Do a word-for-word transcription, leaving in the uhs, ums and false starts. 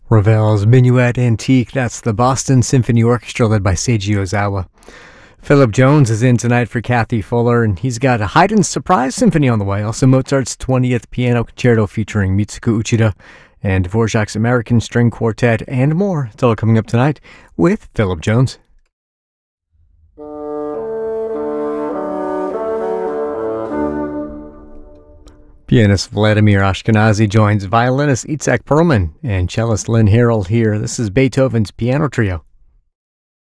Ravel's Minuet Antique, that's the Boston Symphony Orchestra led by Seiji Ozawa. Philip Jones is in tonight for Kathy Fuller, and he's got a Haydn's Surprise Symphony on the way, also Mozart's twentieth Piano Concerto featuring Mitsuko Uchida, and Dvorak's American String Quartet, and more. It's all coming up tonight with Philip Jones. Pianist Vladimir Ashkenazy joins violinist Itzhak Perlman and cellist Lynn Harrell here. This is Beethoven's Piano Trio.